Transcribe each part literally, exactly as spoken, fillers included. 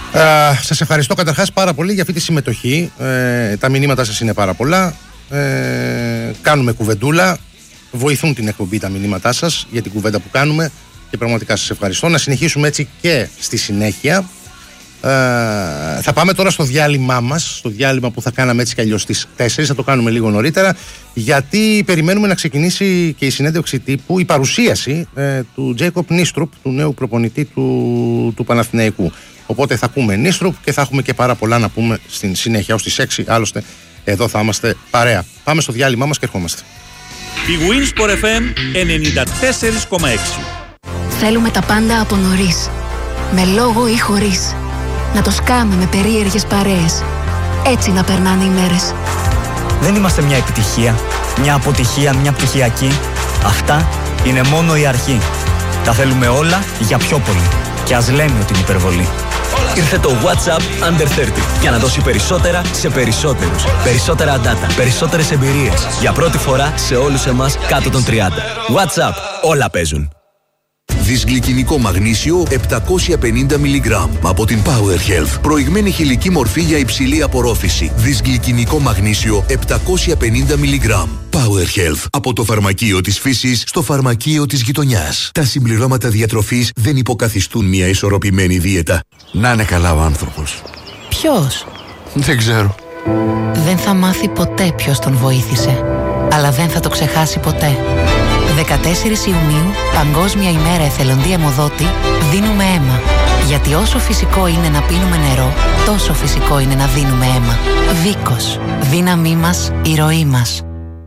Uh, σας ευχαριστώ καταρχάς πάρα πολύ για αυτή τη συμμετοχή. Ε, τα μηνύματα σας είναι πάρα πολλά. Ε, κάνουμε κουβεντούλα. Βοηθούν την εκπομπή τα μηνύματά σας για την κουβέντα που κάνουμε και πραγματικά σας ευχαριστώ. Να συνεχίσουμε έτσι και στη συνέχεια. Ε, θα πάμε τώρα στο διάλειμμά μας, στο διάλειμμα που θα κάναμε έτσι κι αλλιώς στις τέσσερις, θα το κάνουμε λίγο νωρίτερα, γιατί περιμένουμε να ξεκινήσει και η συνέντευξη τύπου, η παρουσίαση ε, του Τζέικοπ Νίστρουπ, του νέου προπονητή του, του Παναθηναϊκού. Οπότε θα ακούμε Νίστρουπ και θα έχουμε και πάρα πολλά να πούμε στην συνέχεια. Ως τις έξι, άλλωστε εδώ θα είμαστε παρέα. Πάμε στο διάλειμμά μας και ερχόμαστε. Η Winsport εφ εμ ενενήντα τέσσερα κόμμα έξι. Θέλουμε τα πάντα από νωρίς. Με λόγο ή χωρίς. Να το σκάμε με περίεργες παρέες. Έτσι να περνάνε οι μέρες. Δεν είμαστε μια επιτυχία, μια αποτυχία, μια πτυχιακή. Αυτά είναι μόνο η αρχή. Τα θέλουμε όλα για πιο πολύ. Και ας λέμε ότι είναι υπερβολή. Ήρθε το WhatsApp Under τριάντα για να δώσει περισσότερα σε περισσότερους. Περισσότερα data, περισσότερες εμπειρίες. Για πρώτη φορά σε όλους εμάς κάτω των τριάντα. WhatsApp, όλα παίζουν. Δυσγλυκινικό μαγνήσιο επτακόσια πενήντα μιλιγκράμμ από την Power Health. Προηγμένη χηλική μορφή για υψηλή απορρόφηση. Δυσγλυκινικό μαγνήσιο επτακόσια πενήντα μιλιγκράμμ. Power Health. Από το φαρμακείο της φύσης στο φαρμακείο της γειτονιάς. Τα συμπληρώματα διατροφής δεν υποκαθιστούν μια ισορροπημένη δίαιτα. Να είναι καλά ο άνθρωπος. Ποιος? Δεν ξέρω. Δεν θα μάθει ποτέ ποιος τον βοήθησε. Αλλά δεν θα το ξεχάσει ποτέ. δεκατέσσερις Ιουνίου, Παγκόσμια ημέρα εθελοντή αιμοδότη, δίνουμε αίμα. Γιατί όσο φυσικό είναι να πίνουμε νερό, τόσο φυσικό είναι να δίνουμε αίμα. Βίκος. Δύναμή μας, η ροή μας.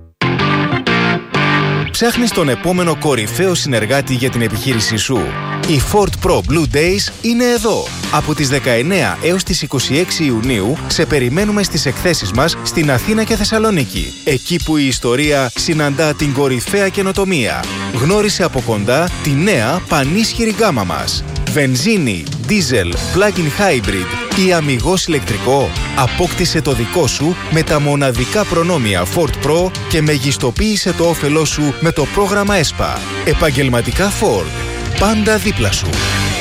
Ψάχνεις τον επόμενο κορυφαίο συνεργάτη για την επιχείρησή σου. Οι Ford Pro Blue Days είναι εδώ. Από τις δεκαεννέα έως τις είκοσι έξι Ιουνίου σε περιμένουμε στις εκθέσεις μας στην Αθήνα και Θεσσαλονίκη. Εκεί που η ιστορία συναντά την κορυφαία καινοτομία. Γνώρισε από κοντά τη νέα πανίσχυρη γκάμα μας. Βενζίνη, diesel, plug-in hybrid ή αμιγώς ηλεκτρικό. Απόκτησε το δικό σου με τα μοναδικά προνόμια Ford Pro και μεγιστοποίησε το όφελό σου με το πρόγραμμα ΕΣΠΑ. Επαγγελματικά Ford. Πάντα δίπλα σου.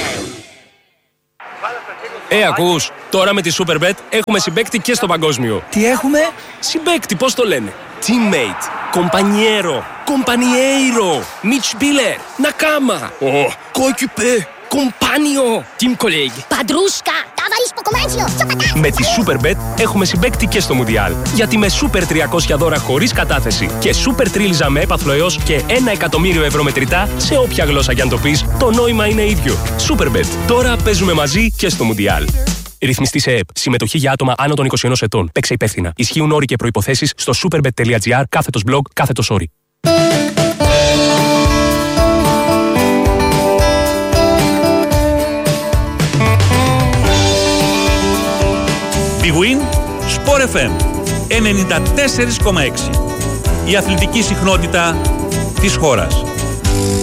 Ε, ακούς, τώρα με τη Superbet έχουμε συμπαίκτη και στο παγκόσμιο. Τι έχουμε? Συμπαίκτη, πώς το λένε? Teammate, compañero, compañeiro, Mitspieler, Nakama, oh, coéquipier, compagno, team colleague. Padrúshka, ταβαρίς ποκομάτσιο, με τη Superbet έχουμε συμπαίκτη και στο Μουντιάλ. Γιατί με Super τριακόσια δώρα χωρίς κατάθεση και Super τρίλιζα με έπαθλο έως και ένα εκατομμύριο ευρώ μετρητά, σε όποια γλώσσα κι αν το πεις, το νόημα είναι ίδιο. Superbet. Τώρα παίζουμε μαζί και στο Μουντιάλ. Ρυθμιστή σε ΕΠ. Συμμετοχή για άτομα άνω των είκοσι ενός ετών. Παίξε υπεύθυνα. Ισχύουν όροι και προϋποθέσεις στο superbet.gr κάθετος blog κάθετος όροι. Big Win Sport εφ εμ ενενήντα τέσσερα κόμμα έξι. Η αθλητική συχνότητα της χώρας.